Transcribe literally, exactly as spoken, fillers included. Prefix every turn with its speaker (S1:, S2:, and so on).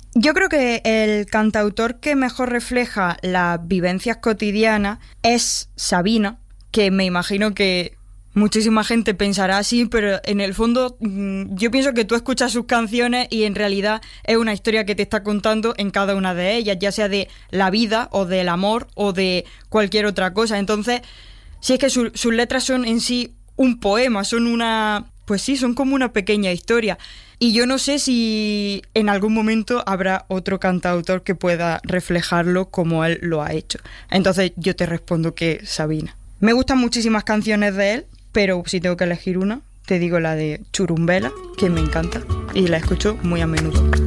S1: Yo creo que el cantautor que mejor refleja las vivencias cotidianas es Sabina, que me imagino que muchísima gente pensará así, pero en el fondo yo pienso que tú escuchas sus canciones y en realidad es una historia que te está contando en cada una de ellas, ya sea de la vida o del amor o de cualquier otra cosa. Entonces, si es que su, sus letras son en sí un poema, son una... Pues sí, son como una pequeña historia. Y yo no sé si en algún momento habrá otro cantautor que pueda reflejarlo como él lo ha hecho. Entonces yo te respondo que Sabina. Me gustan muchísimas canciones de él, pero si tengo que elegir una, te digo la de Churumbela, que me encanta y la escucho muy a menudo.